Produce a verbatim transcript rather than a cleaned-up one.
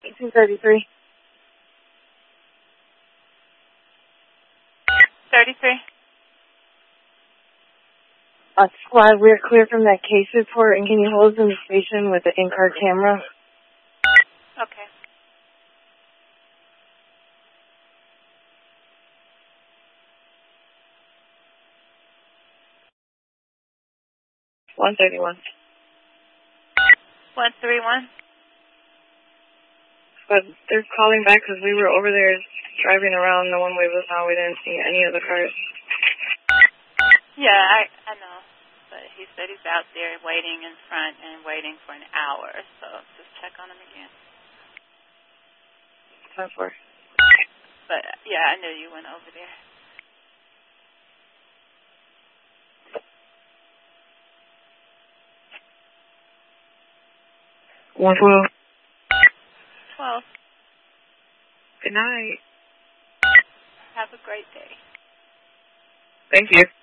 eighteen thirty-three. thirty-three. Uh, squad, we're clear from that case report, and can you hold us in the station with the in-car camera? Okay. one thirty-one. one thirty-one. But they're calling back because we were over there driving around the one-way bus now. We didn't see any of the cars. Yeah, I I know. But he said he's out there waiting in front and waiting for an hour. So just check on him again. ten four. But, yeah, I knew you went over there. one twelve. twelve. Good night. Have a great day. Thank you.